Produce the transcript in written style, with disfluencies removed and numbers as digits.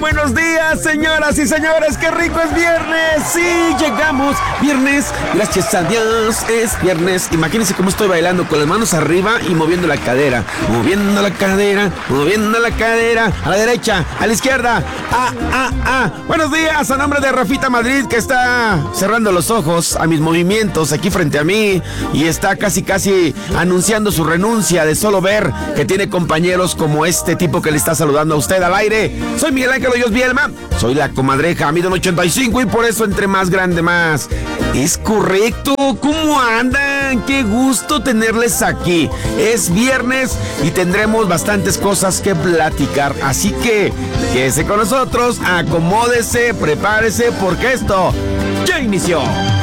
Buenos días, señoras y señores, qué rico es viernes. Sí, llegamos, viernes, gracias a Dios, es viernes. Imagínense cómo estoy bailando con las manos arriba y moviendo la cadera, moviendo la cadera, moviendo la cadera, a la derecha, a la izquierda. Buenos días, a nombre de Rafita Madrid, que está cerrando los ojos a mis movimientos aquí frente a mí y está casi anunciando su renuncia de solo ver que tiene compañeros como este tipo que le está saludando a usted al aire. Soy Miguel Ángel Hoyos Bielma, soy la comadreja, mido 1.85 y por eso entre más grande más. Es correcto, ¿cómo andan? Qué gusto tenerles aquí. Es viernes y tendremos bastantes cosas que platicar, así que quédese con nosotros, acomódese, prepárese porque esto ya inició.